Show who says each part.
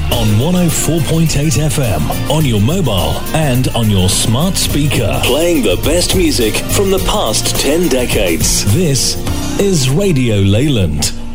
Speaker 1: on 104.8 FM, on your mobile and on your smart speaker. Playing the best music from the past 10 decades. This is Radio Leyland.